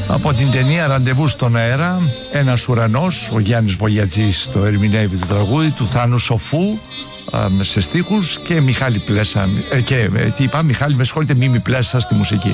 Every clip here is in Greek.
Από την ταινία «Ραντεβού στον αέρα», ένας ουρανός, ο Γιάννης Βογιατζής το ερμηνεύει το τραγούδι του Θάνου Σοφού σε στίχους και Μιχάλη Πλέσα Μιχάλη με συγχωρείτε, Μίμη Πλέσα στη μουσική.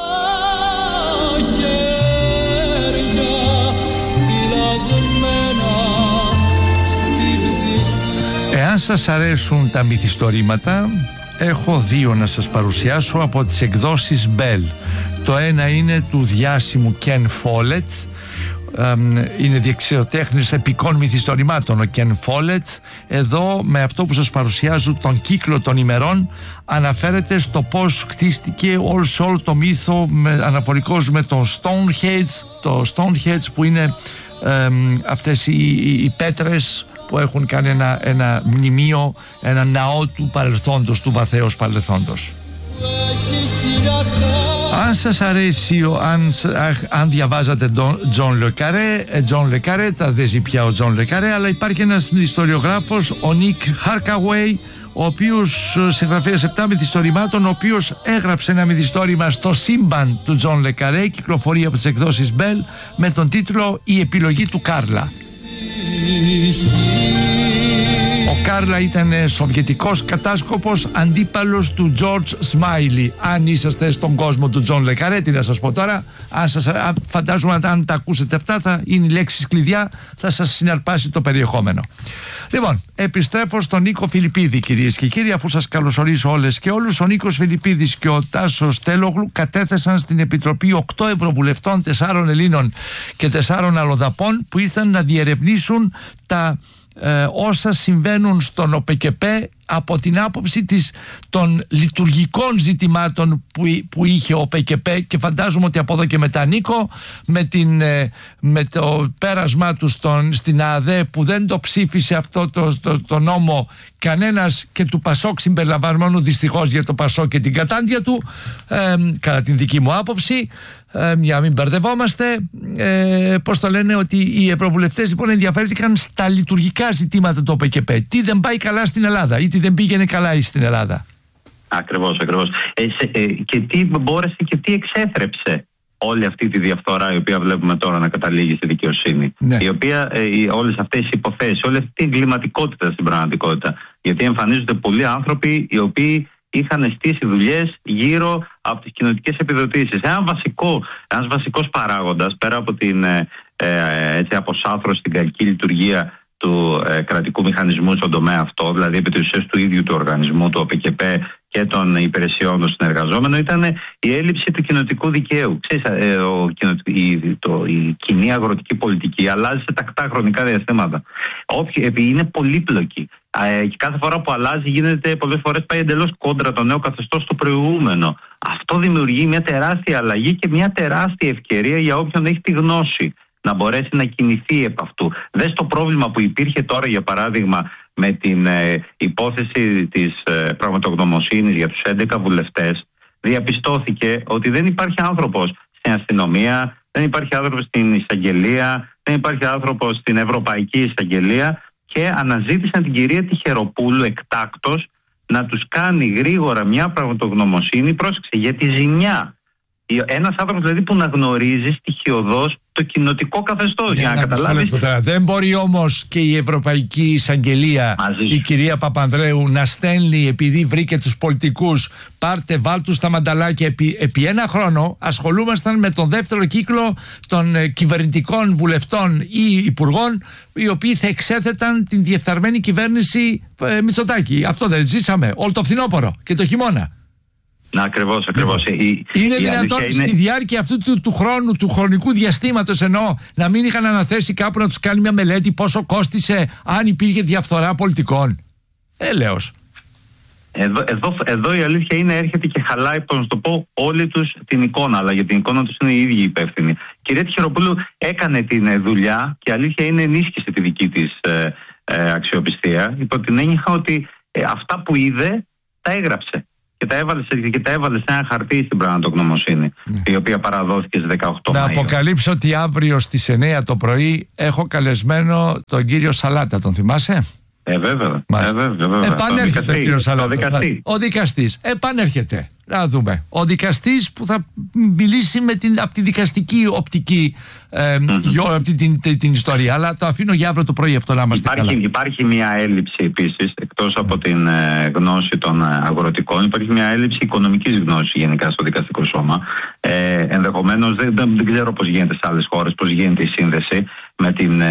Εάν σας αρέσουν τα μυθιστορήματα, έχω δύο να σας παρουσιάσω από τις εκδόσεις Bell. Το ένα είναι του διάσημου Ken Follett, είναι διεξιοτέχνης επικών μυθιστορημάτων ο Ken Follett. Εδώ με αυτό που σας παρουσιάζω, τον κύκλο των ημερών, αναφέρεται στο πως κτίστηκε όλο το μύθο αναφορικός με το Stonehenge, που είναι αυτές οι πέτρες που έχουν κάνει ένα μνημείο, ένα ναό του παρελθόντος, του βαθέως παρελθόντος. Αν σας αρέσει, αν διαβάζατε John Le Carré, τα δεν ζει πια ο John Le Carré, αλλά υπάρχει ένας ιστοριογράφος, ο Nick Harkaway, ο οποίος συγγραφέας 7 μυθιστορημάτων, ο οποίος έγραψε ένα μυθιστόρημα στο σύμπαν του John Le Carré, κυκλοφορεί από τις εκδόσεις Bell, με τον τίτλο «Η επιλογή του Κάρλα». Ο Κάρλα ήταν σοβιετικός κατάσκοπος, αντίπαλος του George Smiley. Αν είσαστε στον κόσμο του John Le Carré, τι να σας πω τώρα, φαντάζομαι αν τα ακούσετε αυτά θα είναι οι λέξεις κλειδιά, θα σας συναρπάσει το περιεχόμενο. Λοιπόν, επιστρέφω στον Νίκο Φιλιππίδη, κυρίες και κύριοι, αφού σας καλωσορίσω όλες και όλους. Ο Νίκος Φιλιππίδης και ο Τάσος Τέλογλου κατέθεσαν στην Επιτροπή 8 Ευρωβουλευτών, 4 Ελλήνων και 4 αλλοδαπών, που ήρθαν να διερευνήσουν τα όσα συμβαίνουν στον ΟΠΕΚΕΠΕ από την άποψη των λειτουργικών ζητημάτων που είχε ο ΟΠΕΚΕΠΕ, και φαντάζομαι ότι από εδώ και μετά, Νίκο, με το πέρασμά του στην ΑΔΕ, που δεν το ψήφισε αυτό το νόμο κανένας, και του Πασόκ συμπεριλαμβανομένου, δυστυχώς για το Πασόκ και την κατάντια του, κατά την δική μου άποψη, για να μην μπερδευόμαστε, πώς το λένε, ότι οι ευρωβουλευτές λοιπόν ενδιαφέρθηκαν στα λειτουργικά ζητήματα του ΟΠΕΚΕΠΕ. Τι δεν πάει καλά στην Ελλάδα ή τι δεν πήγαινε καλά στην Ελλάδα. Ακριβώς. Και τι μπόρεσε και τι εξέθρεψε όλη αυτή τη διαφθορά, η οποία βλέπουμε τώρα να καταλήγει στη δικαιοσύνη. Ναι. Η οποία όλες αυτές οι υποθέσεις, όλη αυτή η εγκληματικότητα στην πραγματικότητα. Γιατί εμφανίζονται πολλοί άνθρωποι οι οποίοι είχαν στήσει δουλειές γύρω από τις κοινοτικές επιδοτήσεις. Ένας βασικός παράγοντας, πέρα από την αποσάθρωση, την κακή λειτουργία του κρατικού μηχανισμού στον τομέα αυτό, δηλαδή επί της ουσίας του ίδιου του οργανισμού, του ΟΠΕΚΕΠΕ και των υπηρεσιών των συνεργαζόμενων, ήταν η έλλειψη του κοινοτικού δικαίου. Η κοινή αγροτική πολιτική αλλάζει σε τακτά χρονικά διαστήματα. Είναι πολύπλοκη. Και κάθε φορά που αλλάζει, πολλές φορές πάει εντελώς κόντρα το νέο καθεστώς στο προηγούμενο. Αυτό δημιουργεί μια τεράστια αλλαγή και μια τεράστια ευκαιρία για όποιον έχει τη γνώση να μπορέσει να κινηθεί επ' αυτού. Δες το πρόβλημα που υπήρχε τώρα, για παράδειγμα, με την υπόθεση της πραγματογνωμοσύνης για τους 11 βουλευτές. Διαπιστώθηκε ότι δεν υπάρχει άνθρωπος στην αστυνομία, δεν υπάρχει άνθρωπος στην εισαγγελία, δεν υπάρχει άνθρωπος στην Ευρωπαϊκή Εισαγγελία, και αναζήτησαν την κυρία Τυχεροπούλου εκτάκτως να τους κάνει γρήγορα μια πραγματογνωμοσύνη, πρόσεξε, για τη ζημιά. Ένας άνθρωπος δηλαδή που να γνωρίζει στοιχειωδώς το κοινοτικό καθεστώς, για να καταλάβεις. Δεν μπορεί όμως και η Ευρωπαϊκή Εισαγγελία, η κυρία Παπανδρέου, να στέλνει, επειδή βρήκε τους πολιτικούς, πάρτε βάλτους στα μανταλάκια. Επί ένα χρόνο ασχολούμασταν με τον δεύτερο κύκλο των κυβερνητικών βουλευτών ή υπουργών, οι οποίοι θα εξέθεταν την διεφθαρμένη κυβέρνηση Μητσοτάκη. Αυτό δεν ζήσαμε όλο το φθινόπωρο και το χειμώνα. Ακριβώς. Είναι δυνατόν στη διάρκεια αυτού του χρονικού διαστήματος, εννοώ, να μην είχαν αναθέσει κάπου να τους κάνει μια μελέτη πόσο κόστισε, αν υπήρχε διαφθορά πολιτικών? Έλεος. Εδώ η αλήθεια είναι, έρχεται και χαλάει, να το πω, όλη τους την εικόνα, αλλά για την εικόνα τους είναι οι ίδιοι υπεύθυνοι. Η κυρία Τυχεροπούλου έκανε την δουλειά και αλήθεια είναι ενίσχυσε τη δική της αξιοπιστία, υπό την έννοια ότι αυτά που είδε τα έγραψε. Και τα έβαλε σε ένα χαρτί στην πραγματογνωμοσύνη, η οποία παραδόθηκε στις 18 Μαΐου. Να αποκαλύψω ότι αύριο στις 9 το πρωί έχω καλεσμένο τον κύριο Σαλάτα. Τον θυμάσαι? Βέβαια. Επανέρχεται ο κύριος Σαλάτα. Ο δικαστής. Επανέρχεται. Να δούμε. Ο δικαστής που θα μιλήσει από τη δικαστική οπτική για όλη αυτή την ιστορία. Αλλά το αφήνω για αύριο το πρωί αυτό να είμαστε καλά. Υπάρχει μια έλλειψη επίσης, εκτός από την γνώση των αγροτικών, υπάρχει μια έλλειψη οικονομικής γνώσης γενικά στο δικαστικό σώμα. Ενδεχομένως δεν ξέρω πώς γίνεται σε άλλες χώρες, πώς γίνεται η σύνδεση με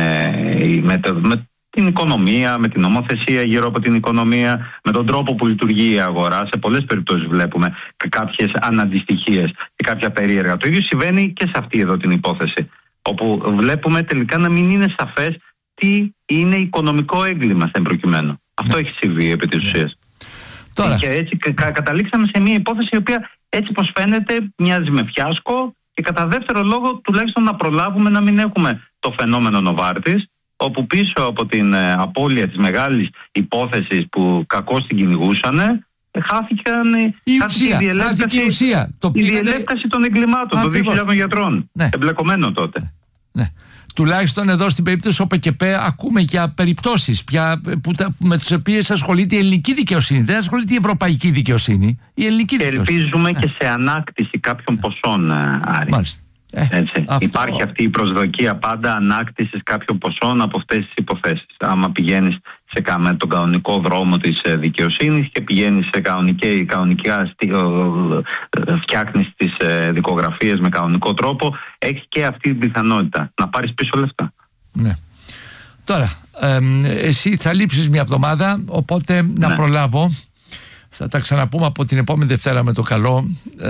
την οικονομία, με την νομοθεσία γύρω από την οικονομία, με τον τρόπο που λειτουργεί η αγορά. Σε πολλές περιπτώσεις βλέπουμε κάποιες αναντιστοιχίες και κάποια περίεργα. Το ίδιο συμβαίνει και σε αυτή εδώ την υπόθεση, όπου βλέπουμε τελικά να μην είναι σαφές τι είναι οικονομικό έγκλημα στην προκειμένου. Αυτό έχει συμβεί επί της ουσίας. Και έτσι καταλήξαμε σε μια υπόθεση η οποία έτσι πως φαίνεται μοιάζει με φιάσκο, και κατά δεύτερο λόγο τουλάχιστον να προλάβουμε να μην έχουμε το φαινόμενο Νοβάρτης, όπου πίσω από την απώλεια της μεγάλης υπόθεσης που κακώς την κυνηγούσαν, χάθηκαν η διελεύκαση των εγκλημάτων των 2.000 γιατρών. Εμπλεκομένο τότε. Ναι. Τουλάχιστον εδώ στην περίπτωση ΟΠΕΚΕΠ ακούμε για περιπτώσεις με τις οποίες ασχολείται η ελληνική δικαιοσύνη. Δεν ασχολείται η ευρωπαϊκή δικαιοσύνη. Η ελληνική δικαιοσύνη. Ελπίζουμε και σε ανάκτηση κάποιων ποσών, Άρη. Μάλιστα. Υπάρχει αυτή η προσδοκία πάντα ανάκτησης κάποιων ποσών από αυτές τις υποθέσεις. Άμα πηγαίνεις με τον κανονικό δρόμο της δικαιοσύνης και πηγαίνεις σε κανονικά φτιάχνεις τις δικογραφίες με κανονικό τρόπο, έχεις και αυτή την πιθανότητα να πάρεις πίσω λεφτά. Ναι. Τώρα, εσύ θα λείψεις μια εβδομάδα, οπότε να προλάβω. Θα τα ξαναπούμε από την επόμενη Δευτέρα με το καλό.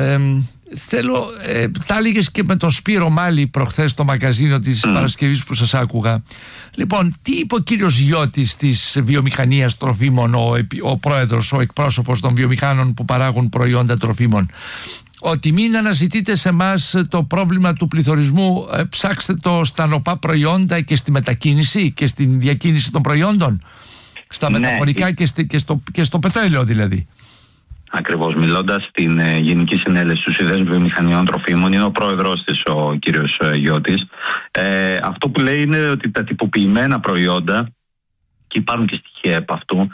Θέλω, τα έλεγες και με τον Σπύρο Μάλη προχθές στο μαγαζίνο της Παρασκευής που σας άκουγα. Λοιπόν, τι είπε ο κύριος Γιώτης της βιομηχανίας τροφίμων, ο πρόεδρος, ο εκπρόσωπος των βιομηχάνων που παράγουν προϊόντα τροφίμων? Ότι μην αναζητείτε σε εμάς το πρόβλημα του πληθωρισμού, ψάξτε το στα νοπά προϊόντα και στη μετακίνηση και στην διακίνηση των προϊόντων, στα μεταφορικά και στο πετρέλαιο δηλαδή. Ακριβώς, μιλώντας στην Γενική Συνέλευση του Συνδέσμου Βιομηχανιών Τροφίμων, είναι ο πρόεδρος της ο κύριος Γιώτης. Αυτό που λέει είναι ότι τα τυποποιημένα προϊόντα, και υπάρχουν και στοιχεία από αυτού,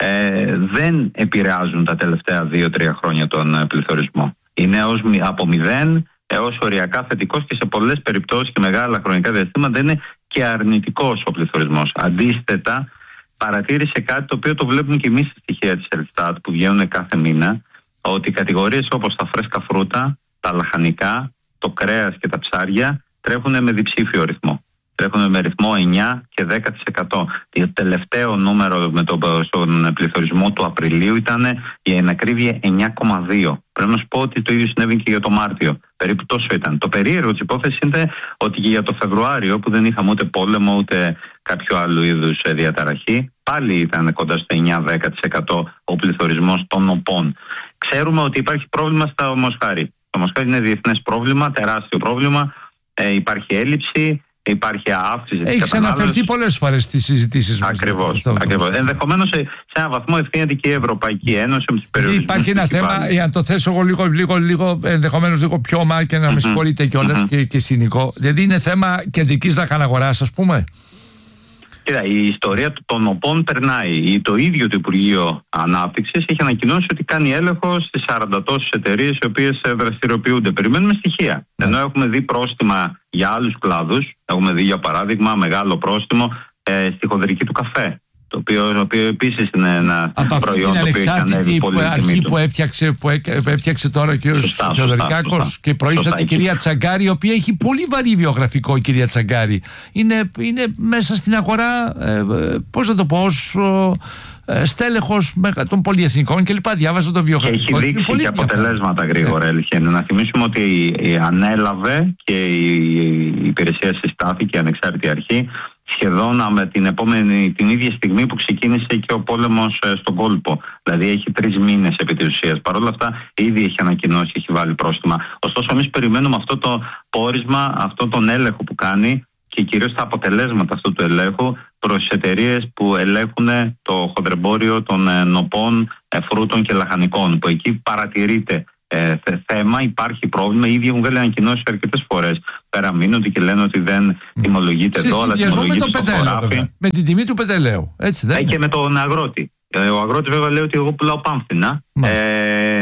δεν επηρεάζουν τα τελευταία 2-3 χρόνια τον πληθωρισμό. Είναι από 0 έως οριακά θετικός και σε πολλές περιπτώσεις και μεγάλα χρονικά διαστήματα είναι και αρνητικός ο πληθωρισμός. Αντίθετα, παρατήρησε κάτι το οποίο το βλέπουμε και εμείς στα στοιχεία της Ελστάτ που βγαίνουν κάθε μήνα, ότι κατηγορίες όπως τα φρέσκα φρούτα, τα λαχανικά, το κρέας και τα ψάρια τρέχουν με διψήφιο ρυθμό. Τρέχουν με ρυθμό 9 και 10%. Το τελευταίο νούμερο στον πληθωρισμό του Απριλίου ήταν η ανακρίβεια 9,2. Πρέπει να σου πω ότι το ίδιο συνέβη και για το Μάρτιο. Περίπου τόσο ήταν. Το περίεργο της υπόθεσης είναι ότι και για το Φεβρουάριο, που δεν είχαμε ούτε πόλεμο ούτε κάποιο άλλο είδους διαταραχή, πάλι ήταν κοντά στο 9-10% ο πληθωρισμός των νοπών. Ξέρουμε ότι υπάρχει πρόβλημα στα μοσχάρι. Το μοσχάρι είναι διεθνές πρόβλημα, τεράστιο πρόβλημα. Υπάρχει έλλειψη. Υπάρχει αύξηση της κατανάλωσης. Έχει αναφερθεί πολλές φορές στις συζητήσεις μας. Ακριβώς. Ενδεχομένως σε έναν βαθμό ευθύνεται και η Ευρωπαϊκή Ένωση με τις περιορισμούς. Υπάρχει ένα θέμα, αν το θέσω εγώ λίγο ενδεχομένως λίγο πιο ομά και να με συγχωρείτε κιόλας και cynico. Δηλαδή είναι θέμα κεντρικής λαχαναγοράς, ας πούμε. Κοίτα, η ιστορία των νοπών περνάει. Το ίδιο το Υπουργείο Ανάπτυξης έχει ανακοινώσει ότι κάνει έλεγχο στις 40 τόσες εταιρείες οι οποίες δραστηριοποιούνται. Περιμένουμε στοιχεία. Ενώ έχουμε δει πρόστιμα για άλλους κλάδους, έχουμε δει για παράδειγμα μεγάλο πρόστιμο στη χονδρική του καφέ. Το οποίο επίσης είναι ένα προϊόν το οποίο έχει ανέβει πολύ αρχή που έφτιαξε τώρα ο κ. Θεοδωρικάκος και προήλθε η κυρία Τσαγκάρη, η οποία έχει πολύ βαρύ βιογραφικό, η κυρία Τσαγκάρη. Είναι μέσα στην αγορά, πώς να το πω, στέλεχος των πολυεθνικών κλπ. Διάβαζα το βιογραφικό. Έχει δείξει και αποτελέσματα γρήγορα, Ελχένη. Να θυμίσουμε ότι ανέλαβε και η υπηρεσία συστάθηκε ανεξάρτητη αρχή σχεδόν με την ίδια στιγμή που ξεκίνησε και ο πόλεμος στον κόλπο. Δηλαδή έχει 3 μήνες επί της ουσίας. Παρ' όλα αυτά ήδη έχει ανακοινώσει, έχει βάλει πρόστιμα. Ωστόσο εμείς περιμένουμε αυτό το πόρισμα, αυτό τον έλεγχο που κάνει και κυρίως τα αποτελέσματα αυτού του ελέγχου προς τις εταιρείες που ελέγχουν το χοντρεμπόριο των νοπών, φρούτων και λαχανικών, που εκεί παρατηρείται θέμα, υπάρχει πρόβλημα. Ήδη έχουν βγάλει ανακοινώσεις αρκετές φορές. Πέρα μείνονται και λένε ότι δεν τιμολογείται εδώ, αλλά τιμολογείται στο χωράφι. Με την τιμή του πετρελαίου. Έτσι δεν είναι? Και με τον αγρότη. Ο αγρότης βέβαια λέει ότι εγώ πουλάω πάμφθηνα.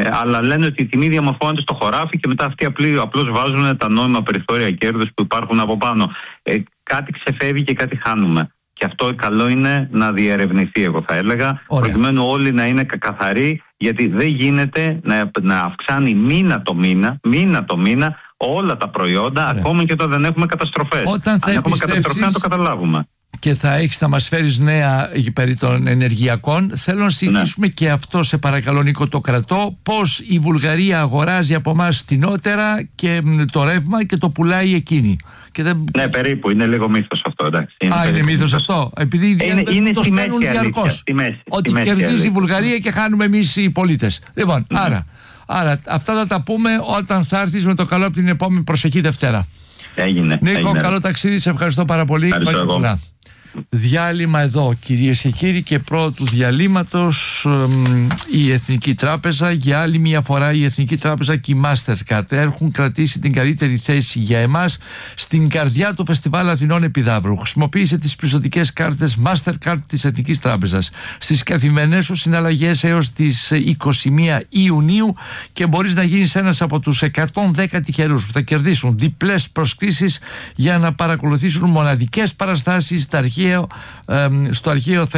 Αλλά λένε ότι η τιμή διαμορφώνεται στο χωράφι και μετά αυτοί απλώς βάζουν τα νόμιμα περιθώρια κέρδους που υπάρχουν από πάνω. Κάτι ξεφεύγει και κάτι χάνουμε. Και αυτό καλό είναι να διερευνηθεί, εγώ θα έλεγα, προκειμένου όλοι να είναι καθαροί, γιατί δεν γίνεται να αυξάνει μήνα το μήνα όλα τα προϊόντα, ακόμη και όταν δεν έχουμε καταστροφές. Αν έχουμε καταστροφές, να το καταλάβουμε. Και θα μας φέρεις νέα περί των ενεργειακών. Θέλω να συζητήσουμε και αυτό, σε παρακαλώ Νίκο, το κρατώ. Πώς η Βουλγαρία αγοράζει από εμάς φτηνότερα και το ρεύμα και το πουλάει εκείνη. Ναι, περίπου. Είναι λίγο μύθος αυτό, εντάξει. Είναι μύθος αυτό. Επειδή είναι το στέλνουν διαρκώς. Ότι κερδίζει η Βουλγαρία και χάνουμε εμείς οι πολίτες. Λοιπόν, άρα αυτά θα τα πούμε όταν θα έρθεις με το καλό από την επόμενη προσεχή Δευτέρα. Νίκο, καλό ταξίδι. Σε ευχαριστώ πάρα πολύ. Διάλειμμα εδώ, κυρίες και κύριοι, και πρώτου διαλύματος η Εθνική Τράπεζα. Για άλλη μια φορά η Εθνική Τράπεζα και η Mastercard έχουν κρατήσει την καλύτερη θέση για εμάς στην καρδιά του Φεστιβάλ Αθηνών Επιδαύρου. Χρησιμοποίησε τις πιστωτικές κάρτες Mastercard της Εθνικής Τράπεζας στις καθημερινές σου συναλλαγές έως τις 21 Ιουνίου και μπορείς να γίνεις ένας από τους 110 τυχερούς που θα κερδίσουν διπλές προσκλήσεις για να παρακολουθήσουν μοναδικές παραστάσεις στα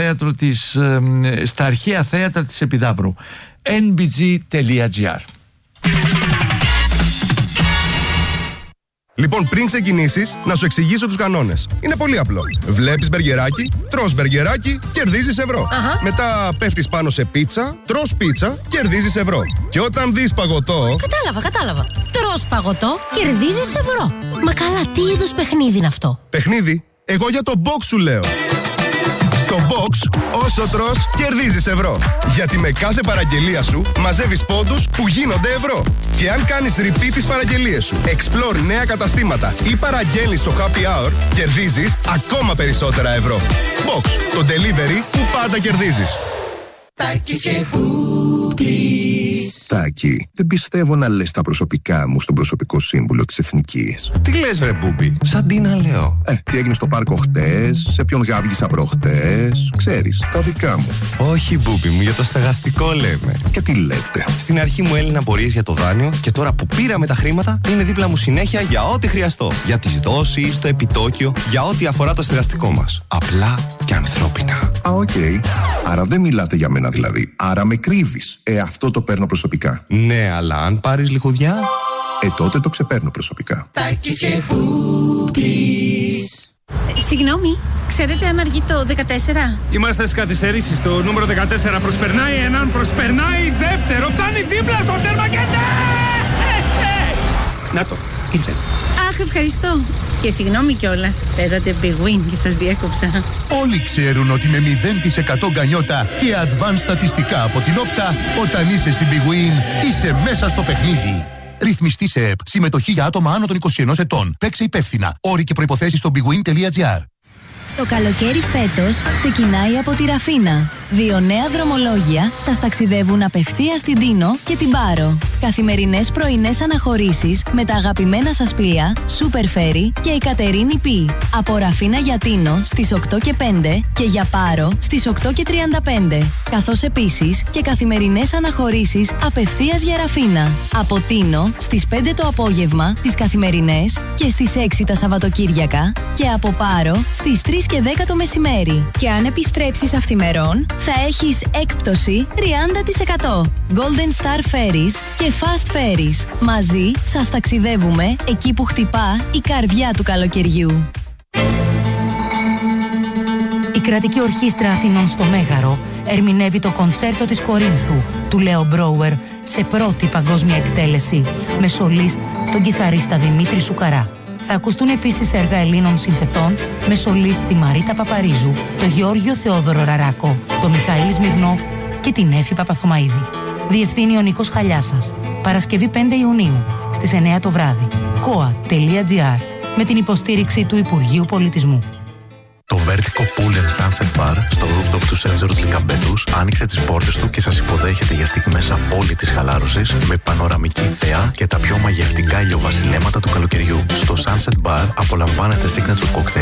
αρχαία θέατρα της Επιδαύρου. nbg.gr. Λοιπόν, πριν ξεκινήσεις, να σου εξηγήσω τους κανόνες. Είναι πολύ απλό. Βλέπεις μπεργκεράκι, τρως μπεργκεράκι, κερδίζεις ευρώ. Μετά πέφτεις πάνω σε πίτσα, τρως πίτσα, κερδίζεις ευρώ. Και όταν δεις παγωτό... Κατάλαβα. Τρως παγωτό, κερδίζεις ευρώ. Μα καλά, τι είδους παιχνίδι είναι αυτό? Παιχνίδι? Εγώ για το box σου λέω. Στο box, όσο τρως, κερδίζεις ευρώ. Γιατί με κάθε παραγγελία σου μαζεύεις πόντους που γίνονται ευρώ. Και αν κάνεις repeat τις παραγγελίες σου, explore νέα καταστήματα ή παραγγέλνεις στο happy hour, κερδίζεις ακόμα περισσότερα ευρώ. Box, το delivery που πάντα κερδίζεις. Τάκη, δεν πιστεύω να λες τα προσωπικά μου στον προσωπικό σύμβουλο της Εθνικής. Τι λες βρε Μπούμπι, σαν τι να λέω. Τι έγινε στο πάρκο χτες, σε ποιον γάβγισα προχτές, ξέρεις, τα δικά μου. Όχι Μπούμπι μου, για το στεγαστικό λέμε. Και τι λέτε? Στην αρχή μου έλυνε απορίες για το δάνειο και τώρα που πήραμε τα χρήματα είναι δίπλα μου συνέχεια για ό,τι χρειαστώ. Για τις δόσεις, το επιτόκιο, για ό,τι αφορά το στεγαστικό μας. Απλά και ανθρώπινα. Οκ. Άρα δεν μιλάτε για μένα δηλαδή. Άρα με κρύβεις. Αυτό το παίρνω προσωπικά. Ναι, αλλά αν πάρεις λιχουδιά... τότε το ξεπαίρνω προσωπικά. Συγγνώμη, ξέρετε αν αργεί το 14? Είμαστε στις καθυστερήσεις. Το νούμερο 14 προσπερνάει έναν, προσπερνάει δεύτερο. Φτάνει δίπλα στο τέρμα και να το, ήρθε. Αχ, ευχαριστώ. Και συγγνώμη κιόλας, παίζατε Big Win και σας διέκοψα. Όλοι ξέρουν ότι με 0% γκανιότα και advanced στατιστικά από την Όπτα, όταν είσαι στην Big Win, είσαι μέσα στο παιχνίδι. Ρυθμιστή σε ΕΠ. Συμμετοχή για άτομα άνω των 21 ετών. Παίξε υπεύθυνα. Όροι και προϋποθέσεις στο bigwin.gr. Το καλοκαίρι φέτος ξεκινάει από τη Ραφίνα. 2 νέα δρομολόγια σας ταξιδεύουν απευθείας στην Τίνο και την Πάρο. Καθημερινές πρωινές αναχωρήσεις με τα αγαπημένα σας πλοία Super Ferry και η Κατερίνη Π. Από Ραφίνα για Τίνο στις 8 και 5 και για Πάρο στις 8 και 35. Καθώς επίσης και καθημερινές αναχωρήσεις απευθείας για Ραφίνα. Από Τίνο στις 5 το απόγευμα τις καθημερινές και στις 6 τα Σαββατοκύριακα και από Πάρο στις 3 και 10 το μεσημέρι. Και αν επιστρέψεις αυθημερών, θα έχεις έκπτωση 30%. Golden Star Ferries και Fast Ferries. Μαζί σας ταξιδεύουμε εκεί που χτυπά η καρδιά του καλοκαιριού. Η Κρατική Ορχήστρα Αθηνών στο Μέγαρο ερμηνεύει το κοντσέρτο της Κορίνθου του Λέο Μπρόουερ σε πρώτη παγκόσμια εκτέλεση με σολίστ τον κιθαρίστα Δημήτρη Σουκαρά. Θα ακουστούν επίσης έργα Ελλήνων συνθετών με σολίστ τη Μαρίτα Παπαρίζου, το Γεώργιο Θεόδωρο Ραράκο, το Μιχαήλ Σμυρνόφ και την Έφη Παπαθωμαΐδη. Διευθύνει ο Νίκος Χαλιάσας. Παρασκευή 5 Ιουνίου στις 9 το βράδυ. koa.gr με την υποστήριξη του Υπουργείου Πολιτισμού. Το Vertigo Pool and Sunset Bar στο rooftop του Σέντζερος Λικαμπέτους άνοιξε τις πόρτες του και σας υποδέχεται για στιγμές απόλυτης χαλάρωσης με πανοραμική θέα και τα πιο μαγευτικά ηλιοβασιλέματα του καλοκαιριού. Στο Sunset Bar απολαμβάνετε signature cocktails